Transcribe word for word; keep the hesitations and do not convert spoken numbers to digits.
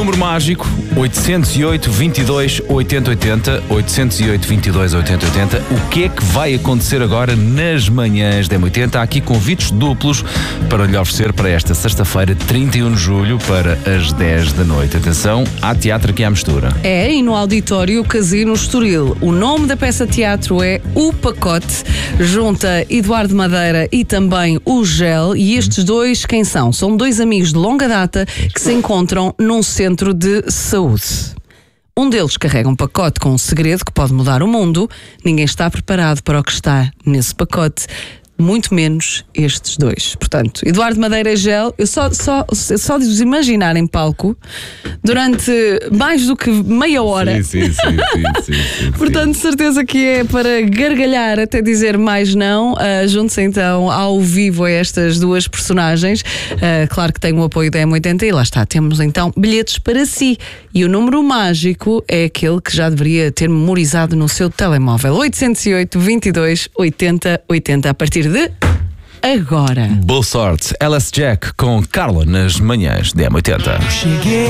Número mágico oitocentos e oito, vinte e dois, oitenta, oitenta, oitocentos e oito, vinte e dois, oitenta, oitenta. O que é que vai acontecer agora nas manhãs da M oitenta? Há aqui convites duplos para lhe oferecer para esta sexta-feira, trinta e um de julho, para as dez da noite. Atenção, há teatro aqui à mistura. É, e no Auditório Casino Estoril. O nome da peça de teatro é O Pacote. Junta Eduardo Madeira e também o Gel. E estes dois, quem são? São dois amigos de longa data que se encontram num centro de saúde. Um deles carrega um pacote com um segredo que pode mudar o mundo. Ninguém está preparado para o que está nesse pacote. Muito menos estes dois. Portanto, Eduardo Madeira e Gel, eu só, só, só de os imaginar em palco durante mais do que meia hora. Sim, sim, sim, sim, sim, sim. Portanto, certeza que é para gargalhar até dizer mais não. Uh, Junte-se então ao vivo a estas duas personagens. Uh, claro que tem o apoio da M oitenta e lá está, temos então bilhetes para si. E o número mágico é aquele que já deveria ter memorizado no seu telemóvel. oitocentos e oito, vinte e dois, oitenta, oitenta. A partir de agora. Boa sorte. Alice Jack com Carla nas manhãs da M oitenta. Cheguei